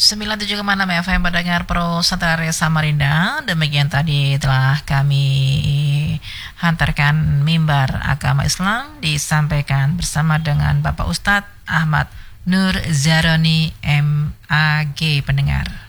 97,6 FM pendengar Pro Satria Samarinda. Demikian tadi telah kami hantarkan mimbar agama Islam disampaikan bersama dengan Bapak Ustadz Ahmad Nur Zaroni MAG pendengar.